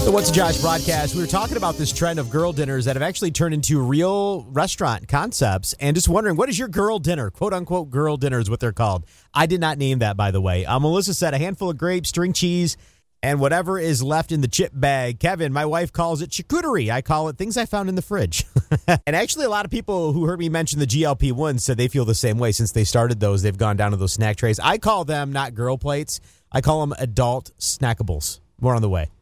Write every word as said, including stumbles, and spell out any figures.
The What's the Josh broadcast, we were talking about this trend of girl dinners that have actually turned into real restaurant concepts, and just wondering, what is your girl dinner? Quote-unquote girl dinner is what they're called. I did not name that, by the way. Uh, Melissa said a handful of grapes, string cheese, and whatever is left in the chip bag. Kevin, my wife calls it charcuterie. I call it things I found in the fridge. And actually, a lot of people who heard me mention the G L P one said they feel the same way. Since they started those, they've gone down to those snack trays. I call them not girl plates. I call them adult snackables. More on the way.